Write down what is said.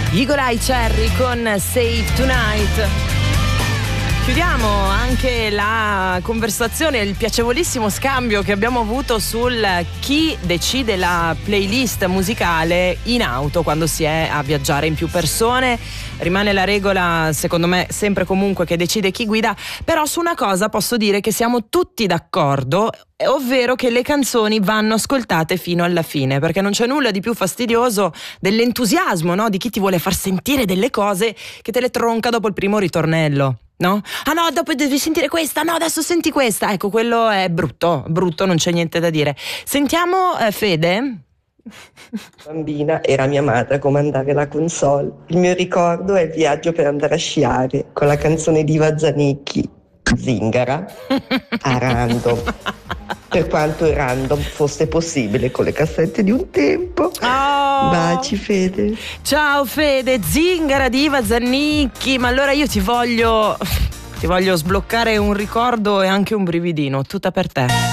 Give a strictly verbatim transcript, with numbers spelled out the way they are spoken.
Eagle Eye Cherry con Save Tonight. Chiudiamo anche la conversazione, il piacevolissimo scambio che abbiamo avuto sul chi decide la playlist musicale in auto quando si è a viaggiare in più persone. Rimane la regola, secondo me, sempre comunque che decide chi guida, però su una cosa posso dire che siamo tutti d'accordo, ovvero che le canzoni vanno ascoltate fino alla fine, perché non c'è nulla di più fastidioso dell'entusiasmo, no? Di chi ti vuole far sentire delle cose che te le tronca dopo il primo ritornello. No? Ah no, dopo devi sentire questa, no, adesso senti questa. Ecco, quello è brutto, brutto, non c'è niente da dire. Sentiamo eh, Fede. Bambina era mia madre a comandare la console. Il mio ricordo è il viaggio per andare a sciare con la canzone di Iva Zanicchi, Zingara, a random. Per quanto random fosse possibile con le cassette di un tempo. Oh. Baci Fede. Ciao Fede, Zingara di Iva Zanicchi. Ma allora io ti voglio ti voglio sbloccare un ricordo e anche un brividino, tutta per te.